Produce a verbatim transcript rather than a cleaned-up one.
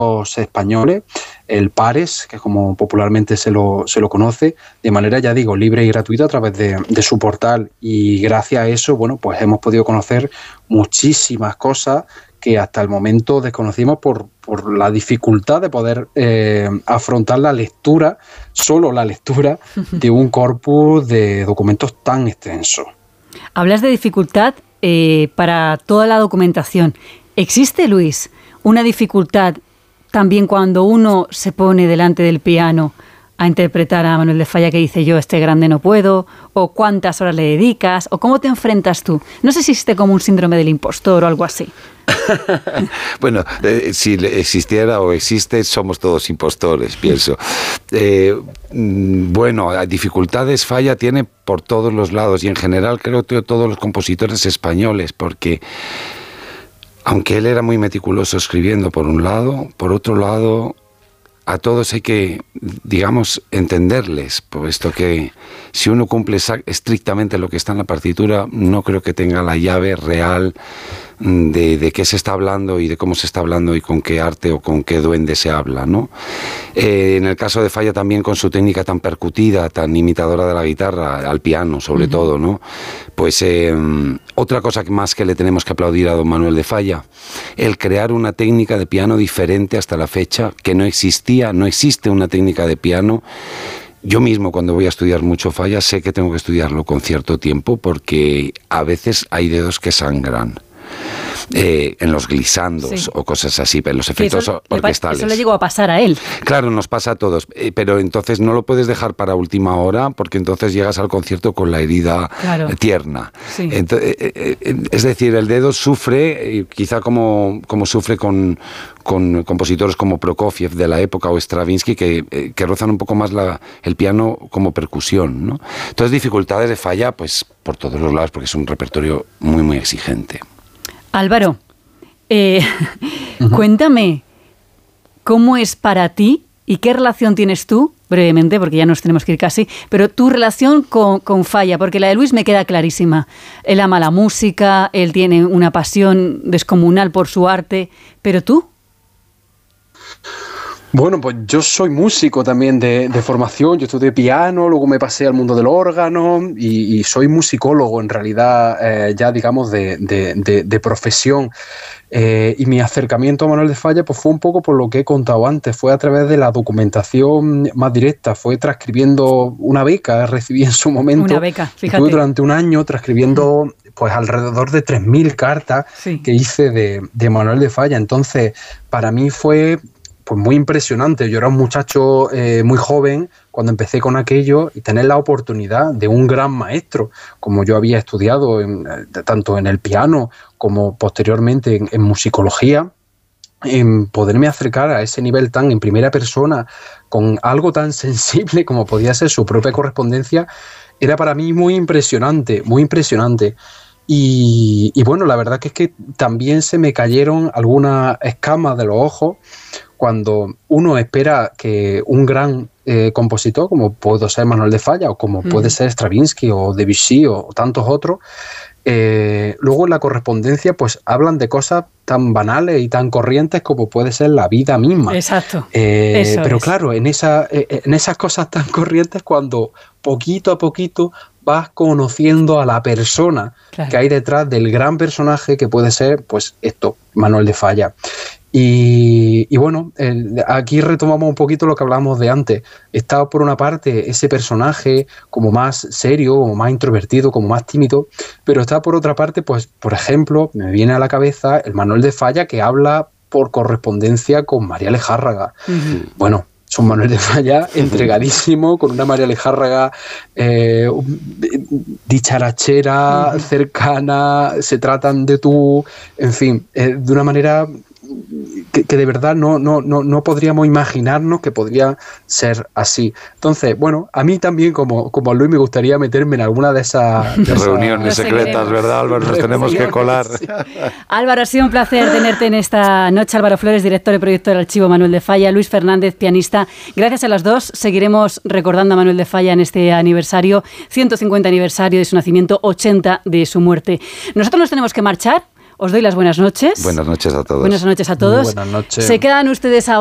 españoles, el Pares, que como popularmente se lo, se lo conoce, de manera, ya digo, libre y gratuita a través de, de su portal. Y gracias a eso, bueno, pues hemos podido conocer muchísimas cosas que hasta el momento desconocimos por, por la dificultad de poder eh, afrontar la lectura, solo la lectura, de un corpus de documentos tan extenso. Hablas de dificultad eh, para toda la documentación. ¿Existe, Luis, una dificultad también cuando uno se pone delante del piano a interpretar a Manuel de Falla, que dice yo este grande no puedo, o cuántas horas le dedicas, o cómo te enfrentas tú? No sé si existe como un síndrome del impostor o algo así. Bueno, eh, si existiera o existe, somos todos impostores, pienso. Eh, bueno, dificultades Falla tiene por todos los lados y en general creo que todos los compositores españoles, porque aunque él era muy meticuloso escribiendo por un lado, por otro lado, a todos hay que, digamos, entenderles, puesto que si uno cumple estrictamente lo que está en la partitura, no creo que tenga la llave real de, de qué se está hablando y de cómo se está hablando y con qué arte o con qué duende se habla, ¿no? Eh, en el caso de Falla también, con su técnica tan percutida, tan imitadora de la guitarra, al piano sobre uh-huh. todo, ¿no? Pues eh, otra cosa más que le tenemos que aplaudir a don Manuel de Falla, el crear una técnica de piano diferente hasta la fecha, que no existía, no existe una técnica de piano. Yo mismo, cuando voy a estudiar mucho Falla, sé que tengo que estudiarlo con cierto tiempo, porque a veces hay dedos que sangran. Eh, en los glisandos sí. o cosas así, en los efectos eso, orquestales. Eso le llegó a pasar a él. Claro, nos pasa a todos, eh, pero entonces no lo puedes dejar para última hora, porque entonces llegas al concierto con la herida claro. tierna. Sí. Entonces, eh, eh, es decir, el dedo sufre, eh, quizá como, como sufre con, con compositores como Prokofiev de la época o Stravinsky, que, eh, que rozan un poco más la, el piano como percusión, ¿no? Entonces, dificultades de Falla, pues por todos los lados, porque es un repertorio muy, muy exigente. Álvaro, eh, uh-huh. cuéntame, ¿cómo es para ti y qué relación tienes tú, brevemente, porque ya nos tenemos que ir casi, pero tu relación con, con Falla? Porque la de Luis me queda clarísima. Él ama la música, él tiene una pasión descomunal por su arte, pero tú... Bueno, pues yo soy músico también de, de formación, yo estudié piano, luego me pasé al mundo del órgano y, y soy musicólogo en realidad, eh, ya digamos de, de, de, de profesión. Eh, y mi acercamiento a Manuel de Falla pues fue un poco por lo que he contado antes, fue a través de la documentación más directa, fue transcribiendo una beca, recibí en su momento. Una beca, fíjate. Estuve durante un año transcribiendo pues alrededor de tres mil cartas sí. que hice de, de Manuel de Falla. Entonces, para mí fue... pues muy impresionante. Yo era un muchacho eh, muy joven cuando empecé con aquello y tener la oportunidad de un gran maestro, como yo había estudiado en, tanto en el piano como posteriormente en, en musicología, en poderme acercar a ese nivel tan en primera persona con algo tan sensible como podía ser su propia correspondencia, era para mí muy impresionante, muy impresionante. Y, y bueno, la verdad que es que también se me cayeron algunas escamas de los ojos cuando uno espera que un gran eh, compositor, como puede ser Manuel de Falla o como mm. puede ser Stravinsky o Debussy o, o tantos otros, eh, luego en la correspondencia pues hablan de cosas tan banales y tan corrientes como puede ser la vida misma. Exacto. Eh, Eso pero es. claro, en, esa, en esas cosas tan corrientes, cuando poquito a poquito vas conociendo a la persona claro. que hay detrás del gran personaje que puede ser, pues esto, Manuel de Falla. Y, y bueno, el, aquí retomamos un poquito lo que hablábamos de antes. Está por una parte ese personaje como más serio, como más introvertido, como más tímido, pero está por otra parte, pues por ejemplo, me viene a la cabeza el Manuel de Falla que habla por correspondencia con María Lejárraga. Uh-huh. Bueno, es un Manuel de Falla entregadísimo, con una María Lejárraga eh, dicharachera, uh-huh. cercana, se tratan de tú, en fin, eh, de una manera... Que, que de verdad no, no, no, no podríamos imaginarnos que podría ser así. Entonces, bueno, a mí también como, como a Luis me gustaría meterme en alguna de esas... De reuniones esas... secretas, ¿verdad, Álvaro? Nos tenemos que colar. Sí. Álvaro, ha sido un placer tenerte en esta noche. Álvaro Flores, director y productor del Archivo Manuel de Falla. Luis Fernández, pianista. Gracias a las dos. Seguiremos recordando a Manuel de Falla en este aniversario, ciento cincuenta aniversario de su nacimiento, ochenta de su muerte. Nosotros nos tenemos que marchar. os doy las buenas noches. Buenas noches a todos. Buenas noches a todos. Muy buenas noches. Se quedan ustedes ahora.